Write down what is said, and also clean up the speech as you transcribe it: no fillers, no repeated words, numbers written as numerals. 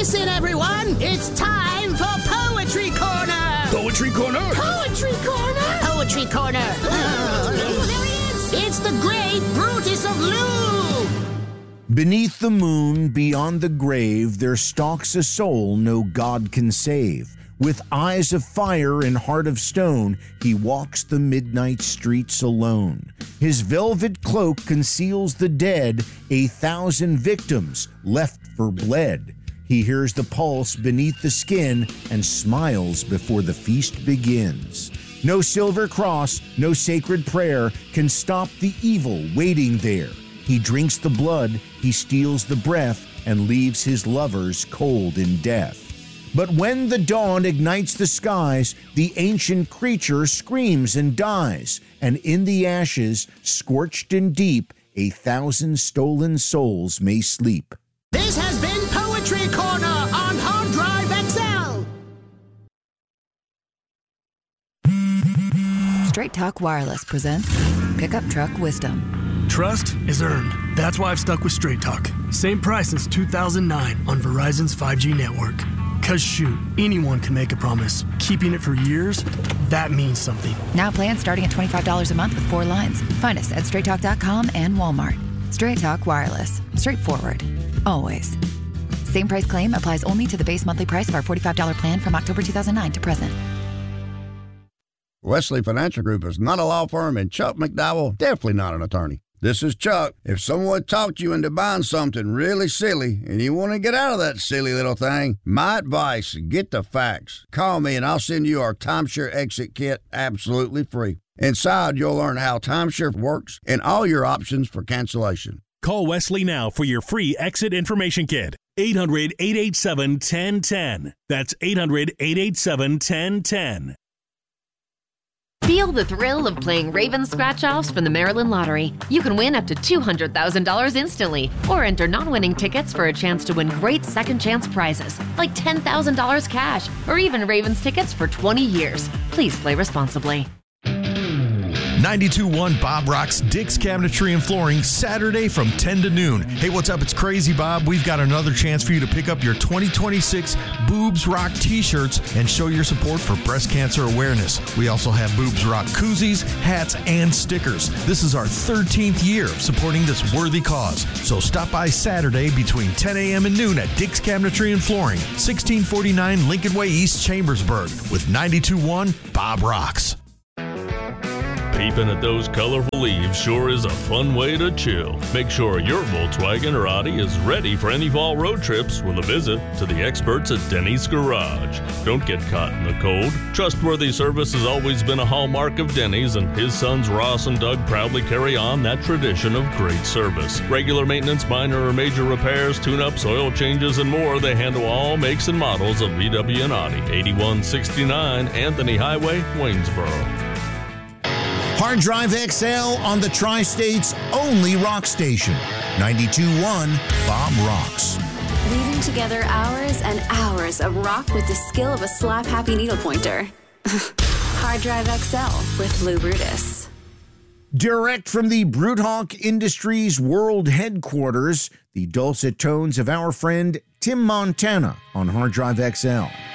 Listen, everyone, it's time for Poetry Corner! Poetry Corner? Poetry Corner! Poetry Corner! There he is! It's the great Brutus of Lou! Beneath the moon, beyond the grave, there stalks a soul no God can save. With eyes of fire and heart of stone, he walks the midnight streets alone. His velvet cloak conceals the dead, 1,000 victims left for bled. He hears the pulse beneath the skin and smiles before the feast begins. No silver cross, no sacred prayer can stop the evil waiting there. He drinks the blood, he steals the breath, and leaves his lovers cold in death. But when the dawn ignites the skies, the ancient creature screams and dies, and in the ashes, scorched and deep, 1,000 stolen souls may sleep. This has been Poetry Corner on Hard Drive XL. Straight Talk Wireless presents Pickup Truck Wisdom. Trust is earned. That's why I've stuck with Straight Talk. Same price since 2009 on Verizon's 5G network. Cause shoot, anyone can make a promise. Keeping it for years, that means something. Now plans starting at $25 a month with 4 lines. Find us at straighttalk.com and Walmart. Straight Talk Wireless. Straightforward. Always. Same price claim applies only to the base monthly price of our $45 plan from October 2009 to present. Wesley Financial Group is not a law firm, and Chuck McDowell definitely not an attorney. This is Chuck. If someone talked you into buying something really silly and you want to get out of that silly little thing, my advice, get the facts. Call me and I'll send you our timeshare exit kit absolutely free. Inside, you'll learn how timeshare works and all your options for cancellation. Call Wesley now for your free exit information kit. 800-887-1010. That's 800-887-1010. Feel the thrill of playing Raven scratch-offs from the Maryland Lottery. You can win up to $200,000 instantly, or enter non-winning tickets for a chance to win great second-chance prizes, like $10,000 cash, or even Ravens tickets for 20 years. Please play responsibly. 92.1 Bob Rocks Dick's Cabinetry and Flooring, Saturday from 10 to noon. Hey, what's up? It's Crazy Bob. We've got another chance for you to pick up your 2026 Boobs Rock t-shirts and show your support for breast cancer awareness. We also have Boobs Rock koozies, hats, and stickers. This is our 13th year of supporting this worthy cause. So stop by Saturday between 10 a.m. and noon at Dick's Cabinetry and Flooring, 1649 Lincoln Way, East Chambersburg, with 92.1 Bob Rocks. Peeping at those colorful leaves sure is a fun way to chill. Make sure your Volkswagen or Audi is ready for any fall road trips with a visit to the experts at Denny's Garage. Don't get caught in the cold. Trustworthy service has always been a hallmark of Denny's, and his sons Ross and Doug proudly carry on that tradition of great service. Regular maintenance, minor or major repairs, tune-ups, oil changes, and more. They handle all makes and models of VW and Audi. 8169 Anthony Highway, Waynesboro. Hard Drive XL on the Tri-State's only rock station. 92.1 Bob Rocks. Weaving together hours and hours of rock with the skill of a slap-happy needle pointer. Hard Drive XL with Lou Brutus. Direct from the Bruthawk Industries World Headquarters, the dulcet tones of our friend Tim Montana on Hard Drive XL.